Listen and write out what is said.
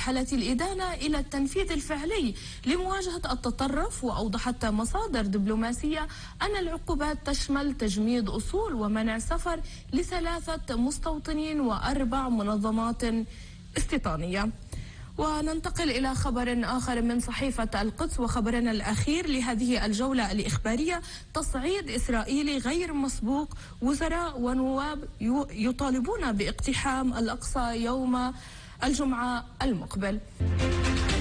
حالة الإدانة إلى التنفيذ الفعلي لمواجهة التطرف. وأوضحت مصادر دبلوماسية أن العقوبات تشمل تجميد أصول ومنع سفر ل3 مستوطنين و4 منظمات استيطانية. وننتقل إلى خبر آخر من صحيفة القدس، وخبرنا الأخير لهذه الجولة الإخبارية: تصعيد إسرائيلي غير مسبوق، وزراء ونواب يطالبون باقتحام الأقصى يوم الجمعة المقبل.